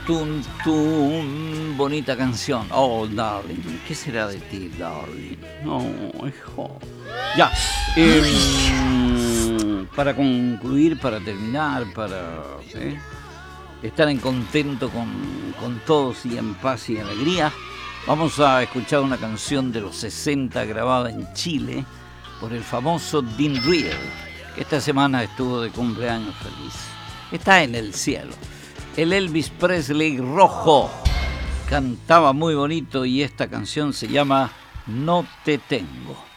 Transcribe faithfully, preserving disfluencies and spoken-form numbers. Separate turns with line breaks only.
Tun, tun, bonita canción. Oh, darling. ¿Qué será de ti, darling? No, hijo. Ya. Eh, para concluir, para terminar, para ¿eh? estar en contento con, con todos y en paz y alegría, vamos a escuchar una canción de los sesenta grabada en Chile por el famoso Dean Riel, que esta semana estuvo de cumpleaños feliz. Está en el cielo. El Elvis Presley rojo cantaba muy bonito y esta canción se llama No te tengo.